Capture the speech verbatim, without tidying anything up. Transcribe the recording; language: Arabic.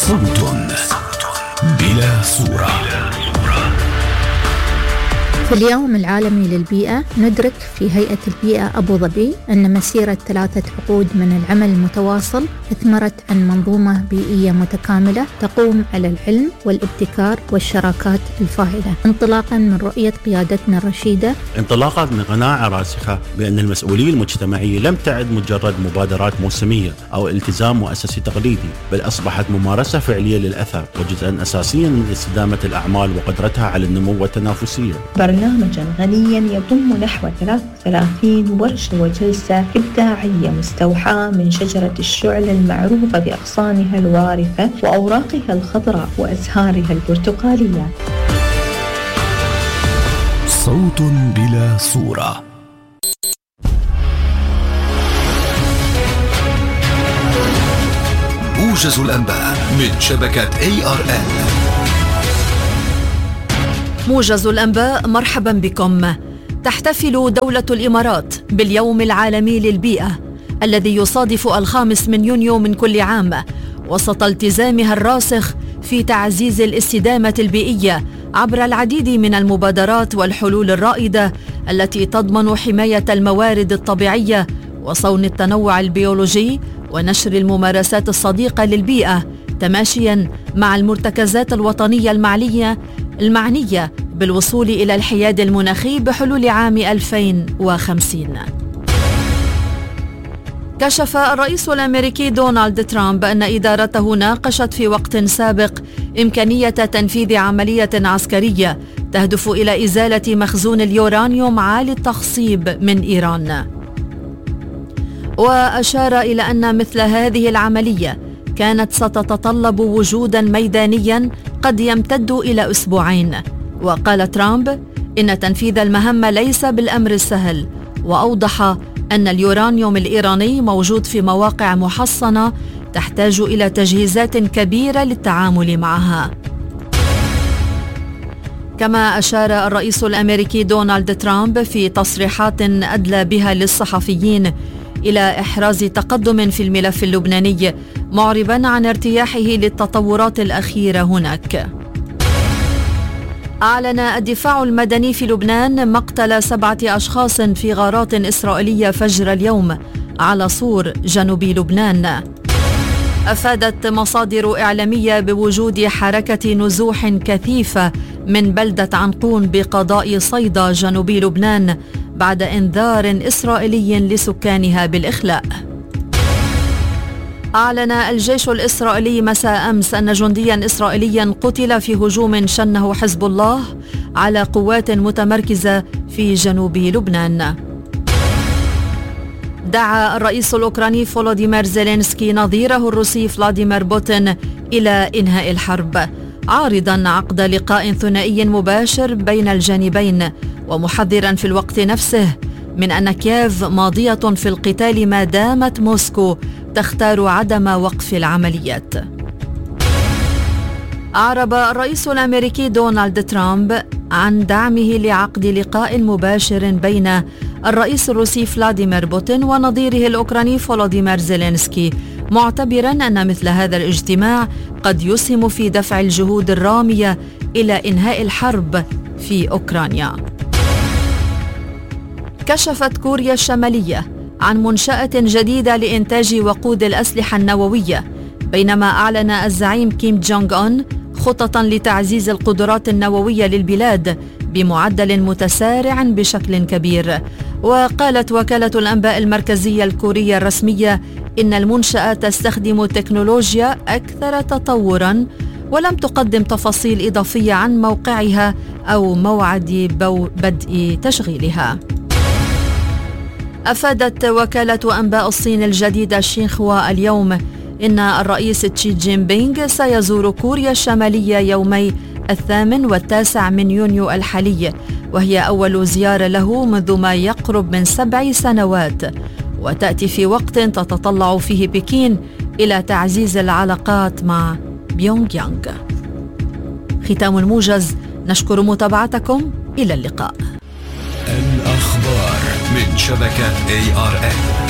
صوت بلا صورة. في اليوم العالمي للبيئة ندرك في هيئة البيئة أبو ظبي أن مسيرة ثلاثة عقود من العمل المتواصل أثمرت عن منظومة بيئية متكاملة تقوم على العلم والابتكار والشراكات الفاعلة، انطلاقا من رؤية قيادتنا الرشيدة، انطلاقا من قناعة راسخة بأن المسؤولية المجتمعية لم تعد مجرد مبادرات موسمية أو التزام مؤسسي تقليدي، بل أصبحت ممارسة فعلية للأثر وجزءا أساسيا من استدامة الأعمال وقدرتها على النمو والتنافسية. برنامجا غنيا يضم نحو ثلاث وثلاثين ورشة وجلسة إبداعية مستوحاة من شجرة الشعلة المعروفة بأغصانها الوارفة وأوراقها الخضراء وأزهارها البرتقالية. صوت بلا صورة. موجز الأنباء من شبكة إيه آر إل. موجز الأنباء، مرحبا بكم. تحتفل دولة الإمارات باليوم العالمي للبيئة الذي يصادف الخامس من يونيو من كل عام، وسط التزامها الراسخ في تعزيز الاستدامة البيئية عبر العديد من المبادرات والحلول الرائدة التي تضمن حماية الموارد الطبيعية وصون التنوع البيولوجي ونشر الممارسات الصديقة للبيئة، تماشيا مع المرتكزات الوطنية المعنية المعنية بالوصول إلى الحياد المناخي بحلول عام ألفين وخمسين. كشف الرئيس الأمريكي دونالد ترامب أن إدارته ناقشت في وقت سابق إمكانية تنفيذ عملية عسكرية تهدف إلى إزالة مخزون اليورانيوم عالي التخصيب من إيران. وأشار إلى أن مثل هذه العملية كانت ستتطلب وجودا ميدانيا قد يمتد إلى أسبوعين. وقال ترامب إن تنفيذ المهمة ليس بالأمر السهل، وأوضح أن اليورانيوم الإيراني موجود في مواقع محصنة تحتاج إلى تجهيزات كبيرة للتعامل معها. كما أشار الرئيس الأمريكي دونالد ترامب في تصريحات أدلى بها للصحفيين إلى إحراز تقدم في الملف اللبناني، معربا عن ارتياحه للتطورات الأخيرة هناك. أعلن الدفاع المدني في لبنان مقتل سبعة أشخاص في غارات إسرائيلية فجر اليوم على صور جنوب لبنان. أفادت مصادر إعلامية بوجود حركة نزوح كثيفة من بلدة عنقون بقضاء صيدا جنوب لبنان بعد إنذار إسرائيلي لسكانها بالإخلاء. أعلن الجيش الإسرائيلي مساء أمس أن جنديا إسرائيليا قتل في هجوم شنه حزب الله على قوات متمركزة في جنوب لبنان. دعا الرئيس الأوكراني فولوديمير زيلينسكي نظيره الروسي فلاديمير بوتين إلى إنهاء الحرب، عارضا عقد لقاء ثنائي مباشر بين الجانبين، ومحذرا في الوقت نفسه من أن كييف ماضية في القتال ما دامت موسكو تختار عدم وقف العمليات. أعرب الرئيس الأمريكي دونالد ترامب عن دعمه لعقد لقاء مباشر بين الرئيس الروسي فلاديمير بوتين ونظيره الأوكراني فولوديمير زيلينسكي، معتبرا أن مثل هذا الاجتماع قد يسهم في دفع الجهود الرامية إلى إنهاء الحرب في أوكرانيا. كشفت كوريا الشمالية عن منشأة جديدة لإنتاج وقود الأسلحة النووية، بينما أعلن الزعيم كيم جونغ أون خططا لتعزيز القدرات النووية للبلاد بمعدل متسارع بشكل كبير. وقالت وكالة الأنباء المركزية الكورية الرسمية إن المنشأة تستخدم تكنولوجيا أكثر تطورا، ولم تقدم تفاصيل إضافية عن موقعها أو موعد بدء تشغيلها. أفادت وكالة أنباء الصين الجديدة شينخوا اليوم إن الرئيس تشي جين بينغ سيزور كوريا الشمالية يومي الثامن والتاسع من يونيو الحالي، وهي أول زيارة له منذ ما يقرب من سبع سنوات، وتأتي في وقت تتطلع فيه بكين إلى تعزيز العلاقات مع بيونغ يانغ. ختام الموجز، نشكر متابعتكم، إلى اللقاء. الأخبار من شبكة إيه آر إل.